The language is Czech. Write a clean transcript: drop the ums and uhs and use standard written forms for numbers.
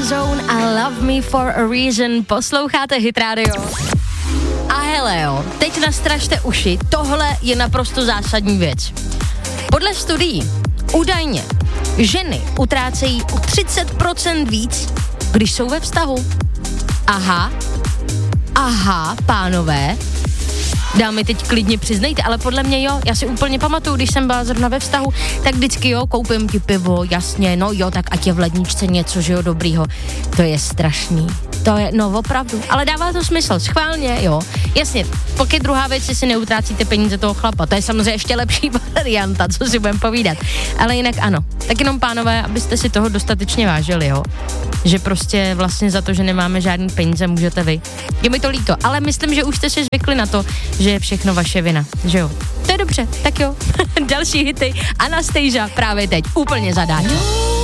Zone a Love Me for a Reason. Posloucháte Hit Radio. A hele jo, teď nastražte uši, tohle je naprosto zásadní věc. Podle studií údajně ženy utrácejí o 30% víc, když jsou ve vztahu. Aha, pánové, dámy, teď klidně přiznejte, ale podle mě jo, já si úplně pamatuju, když jsem byla zrovna ve vztahu, tak vždycky jo, koupím ti pivo, jasně, no jo, tak ať je v ledničce něco, že jo, dobrýho. To je strašný. To je, no opravdu, ale dává to smysl, schválně, jo. Jasně, pokud druhá věc, si neutrácíte peníze toho chlapa, to je samozřejmě ještě lepší varianta, co si budeme povídat. Ale jinak ano, tak jenom pánové, abyste si toho dostatečně vážili, jo. Že prostě vlastně za to, že nemáme žádný peníze, můžete vy. Je mi to líto, ale myslím, že už jste si zvykli na to, že je všechno vaše vina, že jo. To je dobře, tak jo. Další hity Anastasia právě teď, úplně zadáč.